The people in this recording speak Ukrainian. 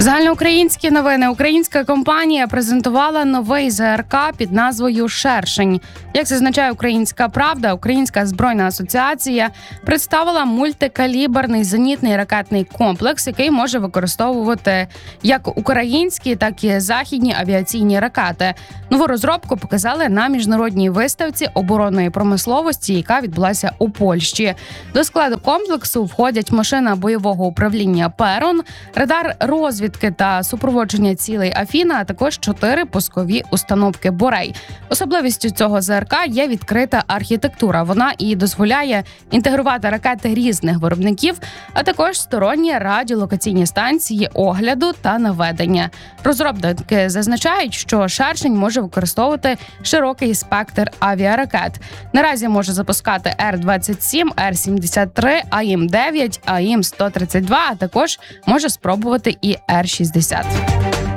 Загальноукраїнські новини. Українська компанія презентувала новий ЗРК під назвою «Шершень». Як зазначає «Українська правда», Українська збройна асоціація представила мультикаліберний зенітний ракетний комплекс, який може використовувати як українські, так і західні авіаційні ракети. Нову розробку показали на міжнародній виставці оборонної промисловості, яка відбулася у Польщі. До складу комплексу входять машина бойового управління «Перон», радар розвідки та супроводження цілей «Афіна», а також 4 пускові установки «Борей». Особливістю цього ЗРК є відкрита архітектура. Вона і дозволяє інтегрувати ракети різних виробників, а також сторонні радіолокаційні станції огляду та наведення. Розробники зазначають, що «Шершень» може використовувати широкий спектр авіаракет. Наразі може запускати Р-27, Р-73, АІМ-9, АІМ-132, а також може спробувати і Р-60.